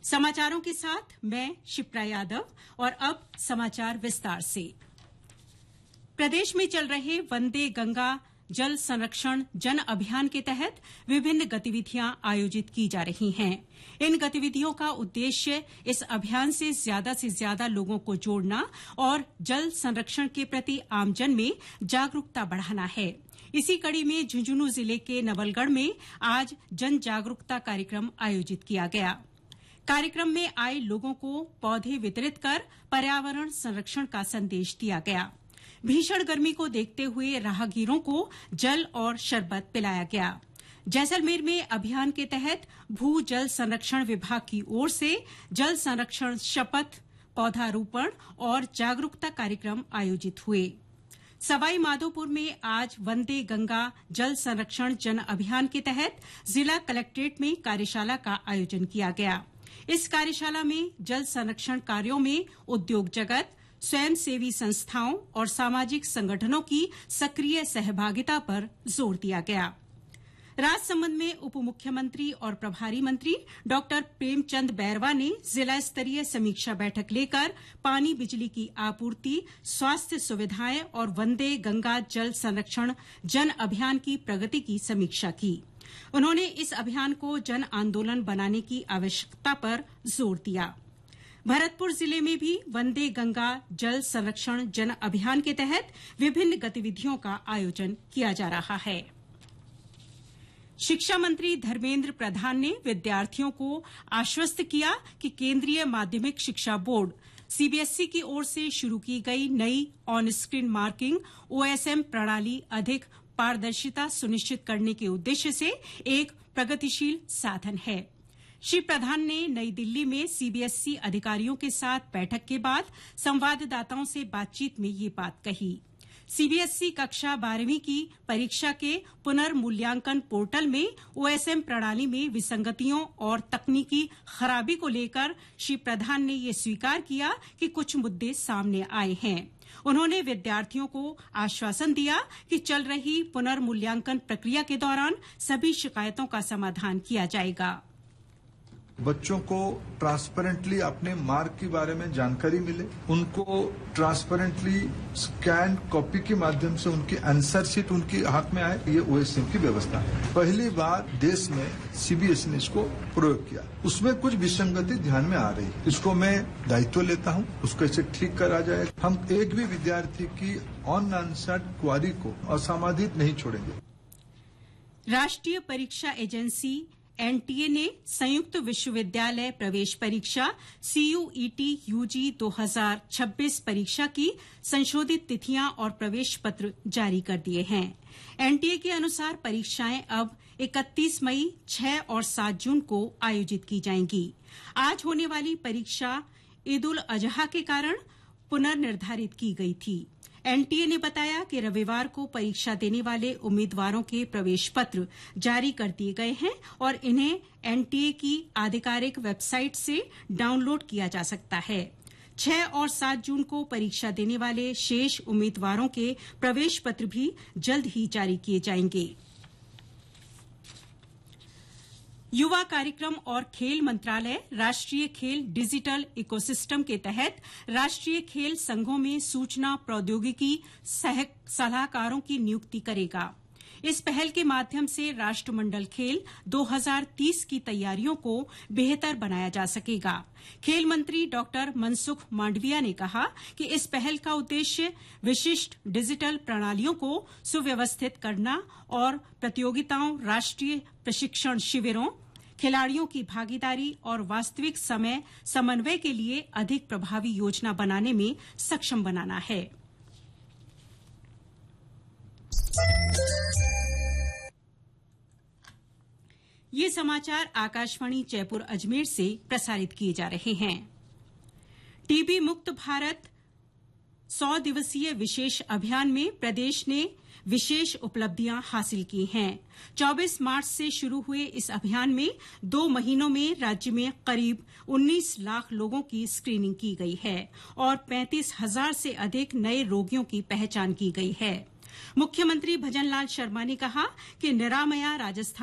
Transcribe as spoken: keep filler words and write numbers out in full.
समाचारों के साथ मैं शिप्रा यादव और अब समाचार विस्तार से। प्रदेश में चल रहे वंदे गंगा जल संरक्षण जन अभियान के तहत विभिन्न गतिविधियां आयोजित की जा रही हैं। इन गतिविधियों का उद्देश्य इस अभियान से ज्यादा से ज्यादा लोगों को जोड़ना और जल संरक्षण के प्रति आमजन में जागरूकता बढ़ाना है। इसी कड़ी में झुंझुनू जिले के नवलगढ़ में आज जन जागरूकता कार्यक्रम आयोजित किया गया। कार्यक्रम में आए लोगों को पौधे वितरित कर पर्यावरण संरक्षण का संदेश दिया गया। भीषण गर्मी को देखते हुए राहगीरों को जल और शरबत पिलाया गया। जैसलमेर में अभियान के तहत भू जल संरक्षण विभाग की ओर से जल संरक्षण शपथ, पौधारोपण और जागरूकता कार्यक्रम आयोजित हुए। सवाई माधोपुर में आज वंदे गंगा जल संरक्षण जन अभियान के तहत जिला कलेक्ट्रेट में कार्यशाला का आयोजन किया गया। इस कार्यशाला में जल संरक्षण कार्यों में उद्योग जगत, स्वयंसेवी संस्थाओं और सामाजिक संगठनों की सक्रिय सहभागिता पर जोर दिया गया। राजसमंद में उप मुख्यमंत्री और प्रभारी मंत्री डॉ प्रेमचंद बैरवा ने जिला स्तरीय समीक्षा बैठक लेकर पानी, बिजली की आपूर्ति, स्वास्थ्य सुविधाएं और वंदे गंगा जल संरक्षण जन अभियान की प्रगति की समीक्षा की। उन्होंने इस अभियान को जन आंदोलन बनाने की आवश्यकता पर जोर दिया। भरतपुर जिले में भी वंदे गंगा जल संरक्षण जन अभियान के तहत विभिन्न गतिविधियों का आयोजन किया जा रहा है। शिक्षा मंत्री धर्मेंद्र प्रधान ने विद्यार्थियों को आश्वस्त किया कि केंद्रीय माध्यमिक शिक्षा बोर्ड सीबीएसई की ओर से शुरू की गई नई ऑन स्क्रीन मार्किंग ओएसएम प्रणाली अधिक पारदर्शिता सुनिश्चित करने के उद्देश्य से एक प्रगतिशील साधन है। श्री प्रधान ने नई दिल्ली में सीबीएसई अधिकारियों के साथ बैठक के बाद संवाददाताओं से बातचीत में ये बात कही। सीबीएसई कक्षा बारहवीं की परीक्षा के पुनर्मूल्यांकन पोर्टल में ओएसएम प्रणाली में विसंगतियों और तकनीकी खराबी को लेकर श्री प्रधान ने ये स्वीकार किया कि कुछ मुद्दे सामने आए हैं। उन्होंने विद्यार्थियों को आश्वासन दिया कि चल रही पुनर्मूल्यांकन प्रक्रिया के दौरान सभी शिकायतों का समाधान किया जाएगा। बच्चों को ट्रांसपेरेंटली अपने मार्क के बारे में जानकारी मिले, उनको ट्रांसपेरेंटली स्कैन कॉपी के माध्यम से उनकी आंसर शीट उनके हाथ में आए, ये ओएसएम की व्यवस्था है। पहली बार देश में सीबीएसई ने इसको प्रयोग किया। उसमें कुछ विसंगति ध्यान में आ रही है, इसको मैं दायित्व लेता हूं, उसको ऐसे ठीक करा जाए। हम एक भी विद्यार्थी की ऑन आंसर्ड क्वारी को असामाजित नहीं छोड़ेंगे। राष्ट्रीय परीक्षा एजेंसी एनटीए ने संयुक्त विश्वविद्यालय प्रवेश परीक्षा सीयूईटी यूजी दो हज़ार छब्बीस परीक्षा की संशोधित तिथियां और प्रवेश पत्र जारी कर दिए हैं। एनटीए के अनुसार परीक्षाएं अब इकतीस मई, छह और सात जून को आयोजित की जाएंगी। आज होने वाली परीक्षा ईद उल अजहा के कारण पुनर्निर्धारित की गई थी। एनटीए ने बताया कि रविवार को परीक्षा देने वाले उम्मीदवारों के प्रवेश पत्र जारी कर दिए गए हैं और इन्हें एनटीए की आधिकारिक वेबसाइट से डाउनलोड किया जा सकता है। छह और सात जून को परीक्षा देने वाले शेष उम्मीदवारों के प्रवेश पत्र भी जल्द ही जारी किए जाएंगे। युवा कार्यक्रम और खेल मंत्रालय राष्ट्रीय खेल डिजिटल इकोसिस्टम के तहत राष्ट्रीय खेल संघों में सूचना प्रौद्योगिकी सलाहकारों की नियुक्ति करेगा। इस पहल के माध्यम से राष्ट्रमंडल खेल दो हज़ार तीस की तैयारियों को बेहतर बनाया जा सकेगा। खेल मंत्री डॉक्टर मनसुख मांडविया ने कहा कि इस पहल का उद्देश्य विशिष्ट डिजिटल प्रणालियों को सुव्यवस्थित करना और प्रतियोगिताओं, राष्ट्रीय प्रशिक्षण शिविरों, खिलाड़ियों की भागीदारी और वास्तविक समय समन्वय के लिए अधिक प्रभावी योजना बनाने में सक्षम बनाना है। ये समाचार आकाशवाणी जयपुर अजमेर से प्रसारित किए जा रहे हैं। टीबी मुक्त भारत सौ दिवसीय विशेष अभियान में प्रदेश ने विशेष उपलब्धियां हासिल की हैं। चौबीस मार्च से शुरू हुए इस अभियान में दो महीनों में राज्य में करीब उन्नीस लाख लोगों की स्क्रीनिंग की गई है और पैंतीस हजार से अधिक नए रोगियों की पहचान की गई है। मुख्यमंत्री भजन लाल शर्मा ने कहा कि निरामया राजस्थान